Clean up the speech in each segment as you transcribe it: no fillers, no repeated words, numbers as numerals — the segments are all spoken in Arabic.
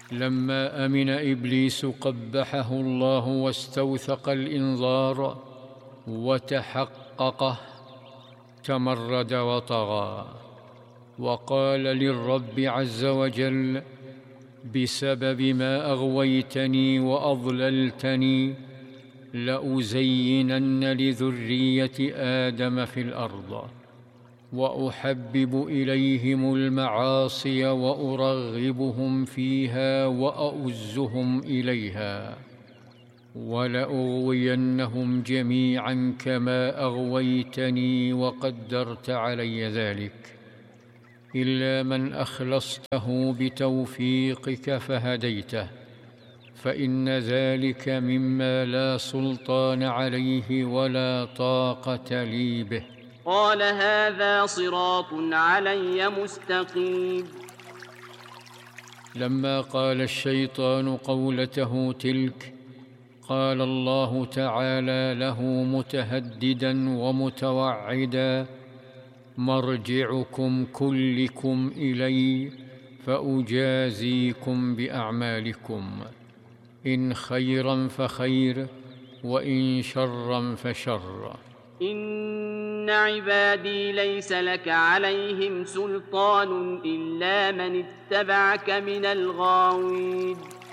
لما أمن إبليس قبحه الله واستوثق الإنذار وتحققه، تمرد وطغى، وقال للرب عز وجل: بسبب ما أغويتني وأضللتني لأزينن لذرية آدم في الأرض، وأحبب إليهم المعاصي وأرغبهم فيها وأؤزهم إليها، ولأغوينهم جميعا كما أغويتني وقدرت علي ذلك، إلا من أخلصته بتوفيقك فهديته، فإن ذلك مما لا سلطان عليه ولا طاقة لي به. قال: هذا صراط علي مستقيم. لما قال الشيطان قولته تلك، قال الله تعالى له متهددا ومتوعدا: مرجعكم كلكم إلي فأجازيكم بأعمالكم، إن خيرا فخير، وإن شرا فشر. إن عبادي ليس لك عليهم سلطان إلا من اتبعك من الغاوين.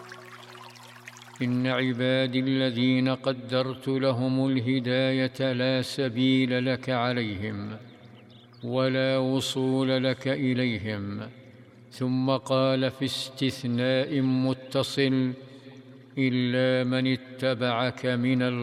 إن عبادي الذين قدرت لهم الهداية لا سبيل لك عليهم ولا وصول لك إليهم. ثم قال في استثناء متصل: إلا من اتبعك من الغاوين.